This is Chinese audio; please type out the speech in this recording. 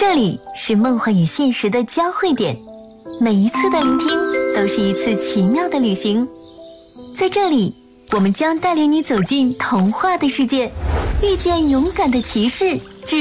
这里是梦幻与现实的交汇点，每一次的聆听都是一次奇妙的旅行。在这里，我们将带领你走进童话的世界，遇见勇敢的骑士